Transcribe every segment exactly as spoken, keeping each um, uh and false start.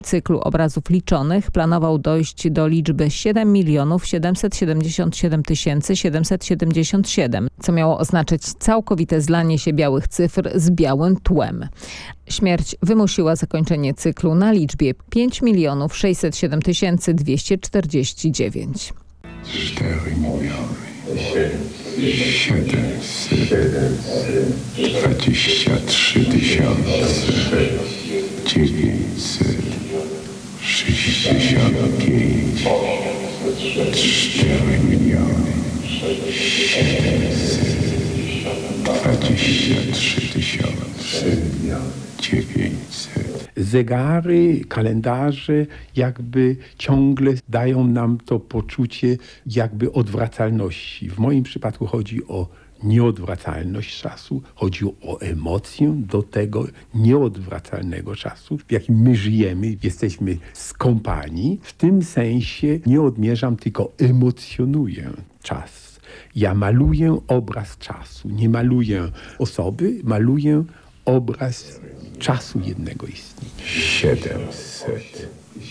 cyklu obrazów liczonych planował dojść do liczby siedem milionów siedemset siedemdziesiąt siedem tysięcy siedemset siedemdziesiąt siedem, co miało oznaczyć całkowite zlanie się białych cyfr z białym tłem. Śmierć wymusiła zakończenie cyklu na liczbie pięć milionów sześćset siedem tysięcy dwieście czterdzieści dziewięć. cztery miliony siedemset dwadzieścia trzy tysiące dziewięćset sześćdziesiąt pięć, cztery miliony siedemset dwadzieścia trzy tysiące dziewięćset. Zegary, kalendarze jakby ciągle dają nam to poczucie jakby odwracalności. W moim przypadku chodzi o nieodwracalność czasu, chodzi o emocję do tego nieodwracalnego czasu, w jakim my żyjemy, jesteśmy skąpani. W tym sensie nie odmierzam, tylko emocjonuję czas. Ja maluję obraz czasu, nie maluję osoby, maluję obraz czasu jednego istnienia. siedemset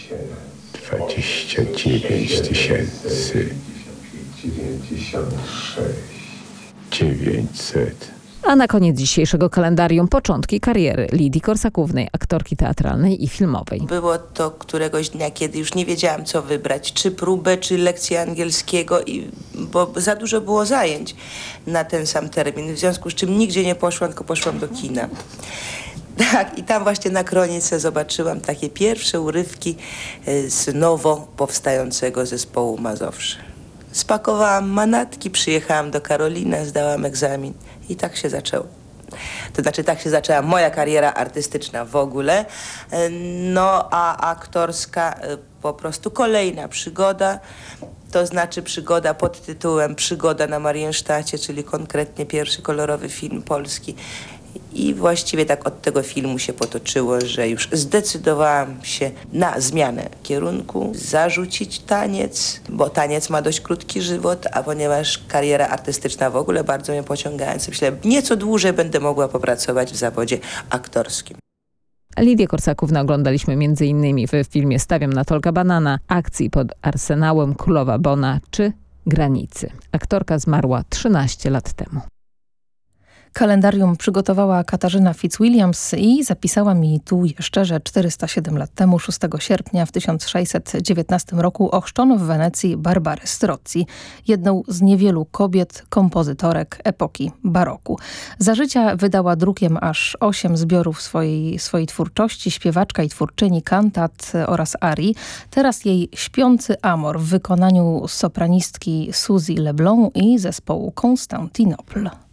dwadzieścia dziewięć tysięcy dziewięćdziesiąt sześć. dziewięćset. A na koniec dzisiejszego kalendarium początki kariery Lidii Korsakównej, aktorki teatralnej i filmowej. Było to któregoś dnia, kiedy już nie wiedziałam, co wybrać, czy próbę, czy lekcję angielskiego, i, bo za dużo było zajęć na ten sam termin, w związku z czym nigdzie nie poszłam, tylko poszłam do kina. Tak, i tam właśnie na Kronice zobaczyłam takie pierwsze urywki z nowo powstającego zespołu Mazowsze. Spakowałam manatki, przyjechałam do Karolina, zdałam egzamin i tak się zaczęło. To znaczy tak się zaczęła moja kariera artystyczna w ogóle, no a aktorska po prostu kolejna przygoda, to znaczy przygoda pod tytułem Przygoda na Mariensztacie, czyli konkretnie pierwszy kolorowy film polski. I właściwie tak od tego filmu się potoczyło, że już zdecydowałam się na zmianę kierunku, zarzucić taniec, bo taniec ma dość krótki żywot, a ponieważ kariera artystyczna w ogóle bardzo mnie pociągała, więc myślę, nieco dłużej będę mogła popracować w zawodzie aktorskim. Lidię Korsakównę oglądaliśmy między innymi w filmie Stawiam na Tolga Banana, Akcji pod Arsenałem, Królowa Bona czy Granicy. Aktorka zmarła trzynaście lat temu. Kalendarium przygotowała Katarzyna Fitzwilliams i zapisała mi tu jeszcze, że czterysta siedem lat temu, szóstego sierpnia w tysiąc sześćset dziewiętnastym roku ochrzczono w Wenecji Barbarę Strozzi, jedną z niewielu kobiet kompozytorek epoki baroku. Za życia wydała drukiem aż osiem zbiorów swojej, swojej twórczości, śpiewaczka i twórczyni kantat oraz arii. Teraz jej Śpiący Amor w wykonaniu sopranistki Suzy Leblon i zespołu Konstantinople.